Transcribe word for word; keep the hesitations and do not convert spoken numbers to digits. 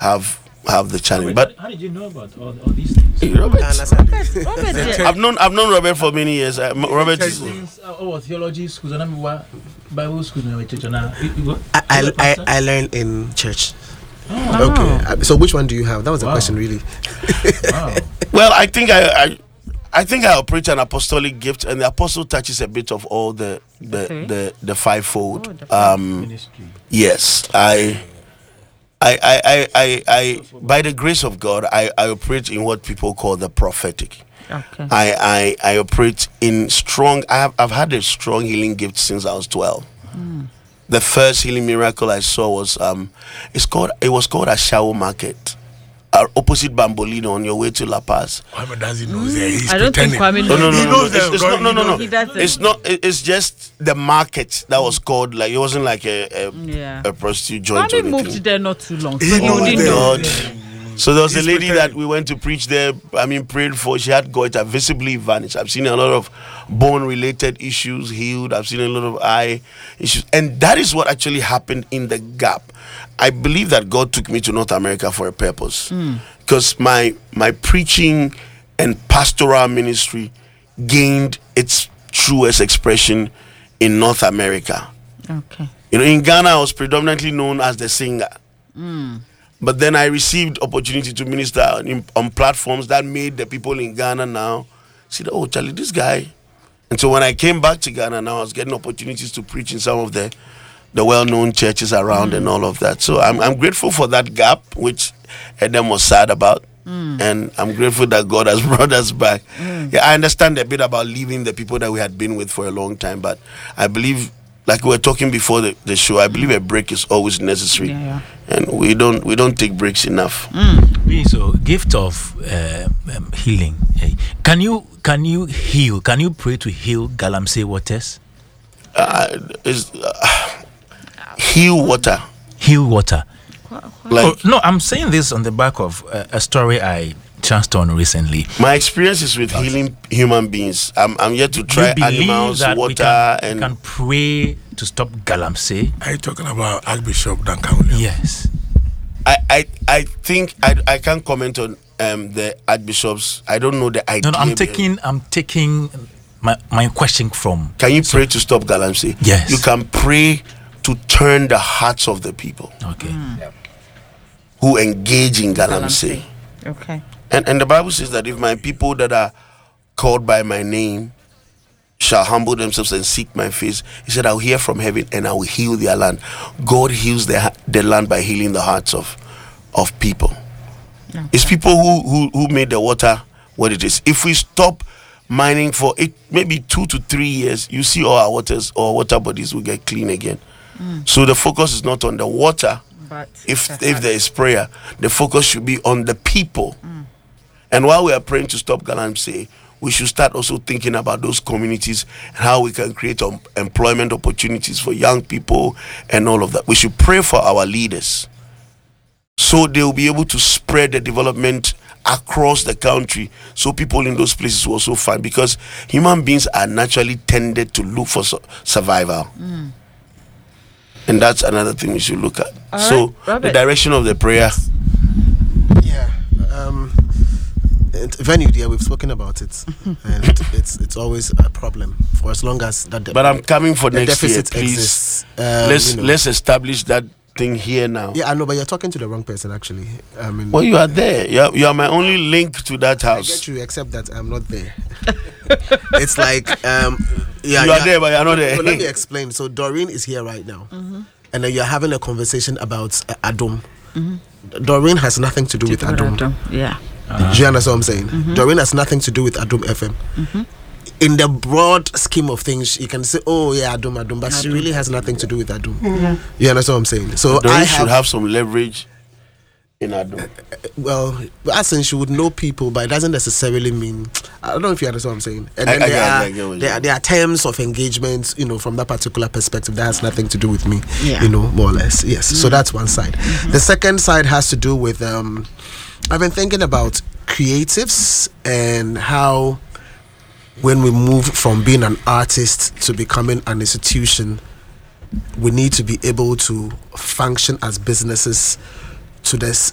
have have the challenge. Robert, but how did you know about all, all these things? Robert, Robert, Robert, yeah. I've known I've known Robert for many years. Uh, Robert, is, Since, uh, oh, theology schools, and I'm Bible school, and church, and I, you- you- I, I, you a I, pastor? I learned in church. Oh, Okay. Uh, So which one do you have? That was a Wow. question, really. wow. well, I think I, I I think I operate an apostolic gift, and the apostle touches a bit of all the the Okay. the, the fivefold. Oh, the um, Ministry. yes, I. I, I, I, I, I, by the grace of God, I, I operate in what people call the prophetic. Okay. I, I, I operate in strong. I have, I've had a strong healing gift since I was twelve. The first healing miracle I saw was um, it's called it was called a shower market, uh, opposite Bambolino on your way to La Paz. Kwame doesn't know there. He's I don't think pretending. Kwame No, no, knows. no, He no, knows no. It's, them, it's God, not, no, he no, no. knows He doesn't. It's not. it- It's just the market that was called. Like it wasn't like a a, Yeah. a prostitute joint or Kwame anything. moved there not too long, so He he Oh my wouldn't know. God. So there was a He's lady pretending. that we went to preach there. I mean, prayed for. She had goiter visibly vanished. I've seen a lot of bone-related issues healed. I've seen a lot of eye issues, and that is what actually happened in the gap. I believe that God took me to North America for a purpose, because my my preaching and pastoral ministry gained its truest expression in North America. Okay. You know, in Ghana, I was predominantly known as the singer. But then I received opportunity to minister on, on platforms that made the people in Ghana now see, that, oh, Charlie, this guy. And so when I came back to Ghana, now I was getting opportunities to preach in some of the the well-known churches around and all of that. So I'm I'm grateful for that gap, which Edem was sad about. And I'm grateful that God has brought us back. Yeah, I understand a bit about leaving the people that we had been with for a long time, but I believe, like we were talking before the, the show, I believe a break is always necessary, Yeah, yeah. and we don't we don't take breaks enough. Me, so gift of uh, um, healing. Eh, Can you can you heal? Can you pray to heal Galamsey waters? Uh, is uh, heal water, Heal water. like Oh, no, I'm saying this on the back of uh, a story I chanced on recently. my experiences with healing human beings. I'm I'm yet to try you believe animals, that water, we can, and we can pray to stop Galamsey? Are you talking about Archbishop Duncan Williams? Yes. I, I I think I I can't comment on um the archbishops. I don't know the idea. No, no, I'm behind- taking I'm taking my my question from. Can you pray to stop Galamsey? Yes. You can pray to turn the hearts of the people Okay. who engage in Galamsey. Okay. And and the Bible says that if my people that are called by my name shall humble themselves and seek my face, he said, I'll hear from heaven and I will heal their land. God heals the, ha- the land by healing the hearts of of people. It's people who, who who made the water what it is. If we stop mining for it, maybe two to three years, you see all our waters or water bodies will get clean again. So the focus is not on the water. But If the if heart. there is prayer, the focus should be on the people. And while we are praying to stop Galamsey, we should start also thinking about those communities and how we can create um, employment opportunities for young people and all of that. We should pray for our leaders so they will be able to spread the development across the country, so people in those places will also find, because human beings are naturally tended to look for su- survival. And that's another thing we should look at. All so right, the Robert. direction of the prayer. Yeah. Um, and venue, yeah, we've spoken about it, and it's it's always a problem for as long as that. De- But I'm coming for the next year, deficit please. exists. Um, let's you know. let's establish that thing here now. Yeah, I know, but you're talking to the wrong person. Actually, I mean, Well, you are there. You are, you are my only link to that I house. get you, except that I'm not there. It's like, um, yeah, You are yeah. there, but you are not there. But let me explain. So Doreen is here right now, and then you're having a conversation about uh, Adom. Doreen has nothing to do with Adom. Yeah. Do you understand what I'm saying? Doreen has nothing to do with Adom F M. In the broad scheme of things, you can say, "Oh yeah, Adom, Adom," but she really has nothing to do with Adom. You understand what I'm saying? So Doreen I should have, have some leverage in Adom. well, as in she would know people, but it doesn't necessarily mean. I don't know if you understand what I'm saying. And I- then I there, get- are, I get what you there, are, mean. there are terms of engagement, you know, from that particular perspective that has nothing to do with me. Yeah. You know, more or less. Yes. So that's one side. The second side has to do with. Um, I've been thinking about creatives and how, when we move from being an artist to becoming an institution, we need to be able to function as businesses to this